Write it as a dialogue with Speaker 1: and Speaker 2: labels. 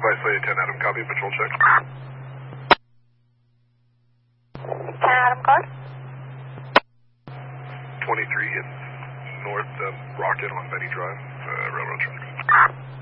Speaker 1: Vice 10 Adam, copy, patrol check.
Speaker 2: 10 Adam, code.
Speaker 1: 23 in North Rocket on Benny Drive, railroad tracks.